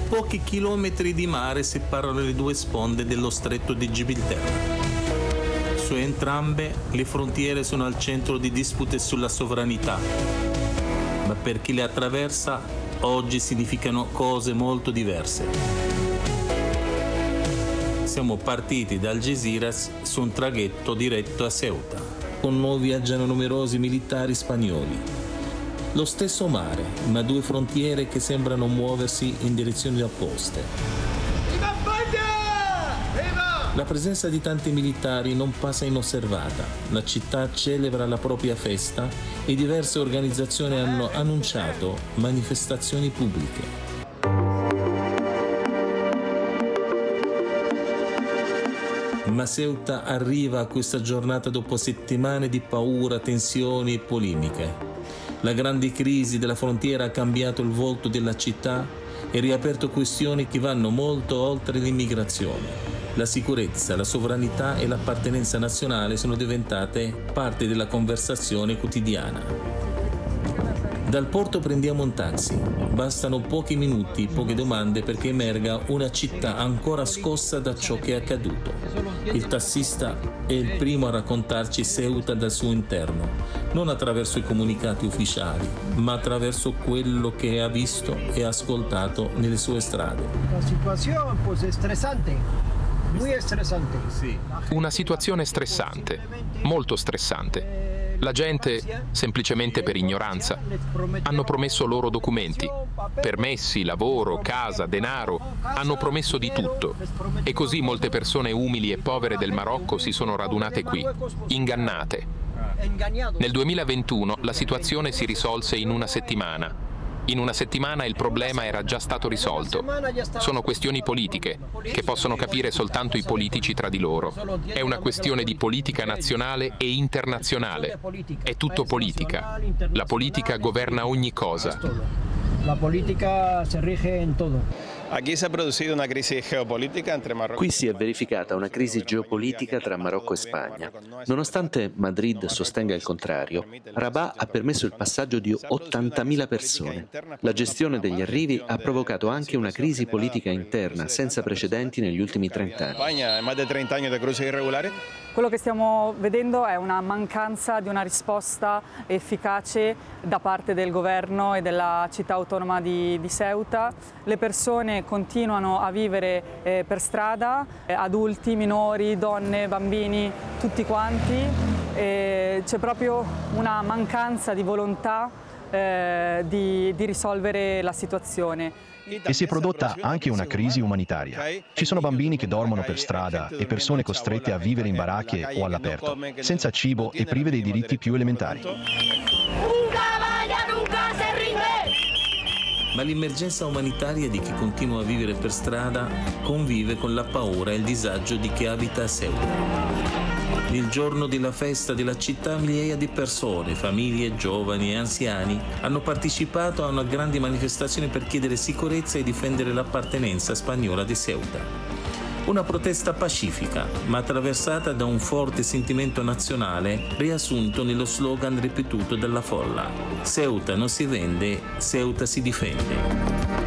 pochi chilometri di mare separano le due sponde dello stretto di Gibilterra. Su entrambe le frontiere sono al centro di dispute sulla sovranità, ma per chi le attraversa oggi significano cose molto diverse. Siamo partiti da Algeciras su un traghetto diretto a Ceuta. Con noi viaggiano numerosi militari spagnoli. Lo stesso mare, ma due frontiere che sembrano muoversi in direzioni opposte. La presenza di tanti militari non passa inosservata. La città celebra la propria festa e diverse organizzazioni hanno annunciato manifestazioni pubbliche. Ma Ceuta arriva a questa giornata dopo settimane di paura, tensioni e polemiche. La grande crisi della frontiera ha cambiato il volto della città e riaperto questioni che vanno molto oltre l'immigrazione. La sicurezza, la sovranità e l'appartenenza nazionale sono diventate parte della conversazione quotidiana. Dal porto prendiamo un taxi. Bastano pochi minuti, poche domande perché emerga una città ancora scossa da ciò che è accaduto. Il tassista è il primo a raccontarci Ceuta dal suo interno, non attraverso i comunicati ufficiali, ma attraverso quello che ha visto e ascoltato nelle sue strade. La situazione è stressante. Una situazione stressante, molto stressante. La gente, semplicemente per ignoranza, hanno promesso loro documenti, permessi, lavoro, casa, denaro, hanno promesso di tutto. E così molte persone umili e povere del Marocco si sono radunate qui, ingannate. Nel 2021 la situazione si risolse in una settimana. In una settimana il problema era già stato risolto. Sono questioni politiche, che possono capire soltanto i politici tra di loro. È una questione di politica nazionale e internazionale. È tutto politica. La politica governa ogni cosa. La politica si rige in tutto. Qui si è verificata una crisi geopolitica tra Marocco e Spagna. Nonostante Madrid sostenga il contrario, Rabat ha permesso il passaggio di 80.000 persone. La gestione degli arrivi ha provocato anche una crisi politica interna senza precedenti negli ultimi 30 anni. Quello che stiamo vedendo è una mancanza di una risposta efficace da parte del governo e della città autonoma di Ceuta. Le persone continuano a vivere per strada, adulti, minori, donne, bambini, tutti quanti. C'è proprio una mancanza di volontà di risolvere la situazione. E si è prodotta anche una crisi umanitaria. Ci sono bambini che dormono per strada e persone costrette a vivere in baracche o all'aperto, senza cibo e prive dei diritti più elementari. Ma l'emergenza umanitaria di chi continua a vivere per strada convive con la paura e il disagio di chi abita a Ceuta. Il giorno della festa della città migliaia di persone, famiglie, giovani e anziani hanno partecipato a una grande manifestazione per chiedere sicurezza e difendere l'appartenenza spagnola di Ceuta. Una protesta pacifica, ma attraversata da un forte sentimento nazionale riassunto nello slogan ripetuto dalla folla: Ceuta non si vende, Ceuta si difende.